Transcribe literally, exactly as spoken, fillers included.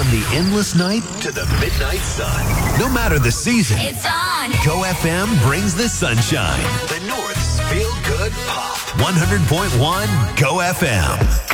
the endless night to the midnight sun. No matter the season, it's on. Go F M brings the sunshine. The North's feel-good pop. one hundred point one Go F M.